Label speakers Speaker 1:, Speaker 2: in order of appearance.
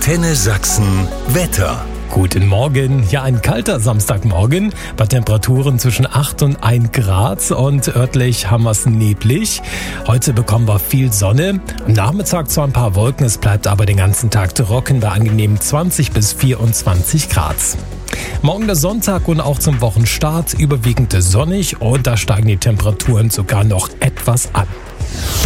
Speaker 1: Antenne Sachsen Wetter.
Speaker 2: Guten Morgen. Ja, ein kalter Samstagmorgen bei Temperaturen zwischen 8 und 1 Grad und örtlich haben wir es neblig. Heute bekommen wir viel Sonne. Am Nachmittag zwar ein paar Wolken, es bleibt aber den ganzen Tag trocken bei angenehmen 20 bis 24 Grad. Morgen der Sonntag und auch zum Wochenstart überwiegend sonnig und da steigen die Temperaturen sogar noch etwas an.